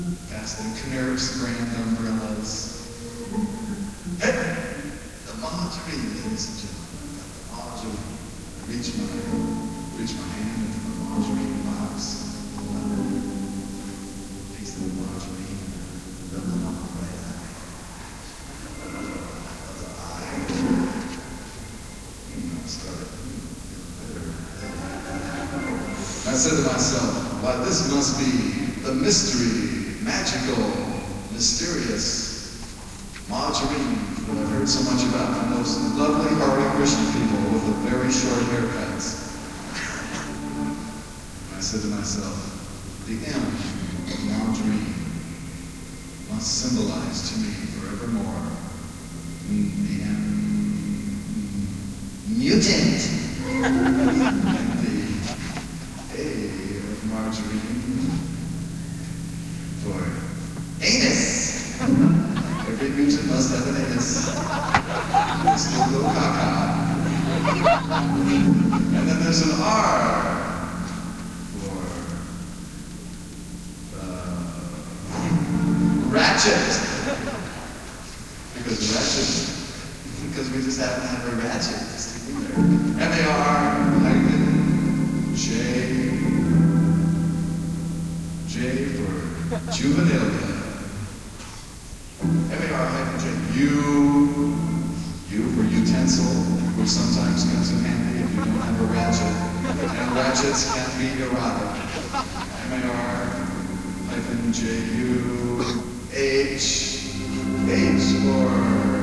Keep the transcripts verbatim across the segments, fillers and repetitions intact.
Casting Knerf's grand umbrellas. Hey! The margarine, ladies and gentlemen. The margarine. Reach my, reach my hand into the margarine box. Piece of the margarine. Rub it on my right eye. Other eye. You know, start better. I said to myself, why, this must be the mystery, magical, mysterious margarine that I've heard so much about from those lovely Hare Krishna people with the very short haircuts. And I said to myself, the M of margarine must symbolize to me forevermore the M mutant and the A of margarine for anus. Every mutant must have an anus. There's no little caca. And then there's an R for uh, ratchet. Because ratchet, because we just happen to have a ratchet sticking there. M A R hyphen J. J for juvenilia. M A R hyphen J. U. U for utensil, which sometimes comes in handy if you don't have a ratchet. And ratchets can be erotic. M A R hyphen J U. H. H for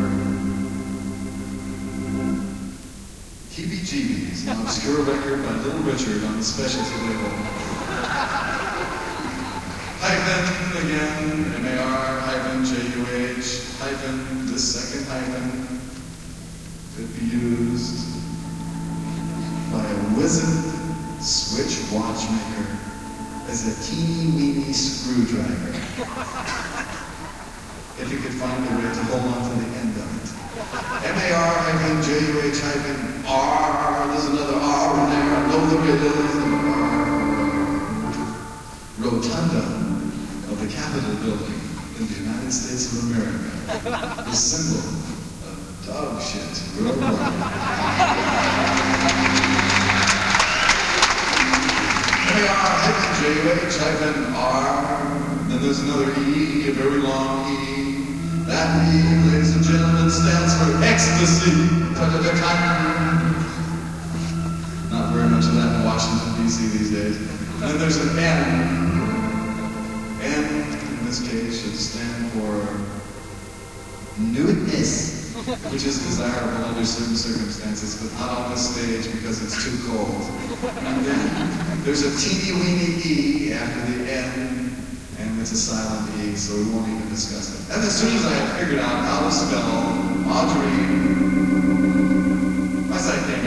heebie-jeebies, an obscure record by Little Richard on the specialty label. Hyphen, again, M A R, hyphen, J U H, hyphen, this second hyphen could be used by a wizened switch watchmaker as a teeny-weeny screwdriver. If you could find a way to hold on to the end of it. M A R, hyphen, J U H, hyphen, R, there's another R in there, I know there is an R. Rotunda of the Capitol building in the United States of America, the symbol of dog shit worldwide. M A R hyphen J U H hyphen R, then there's another E, a very long E. That E, ladies and gentlemen, stands for ecstasy. Not very much of that in Washington, D C these days. And then there's an N. N, in this case, should stand for nudeness, which is desirable under certain circumstances, but not on this stage because it's too cold. And then there's a teeny-weeny E after the N, and it's a silent E, so we won't even discuss it. And as soon as I had figured out how to spell margarine, my side came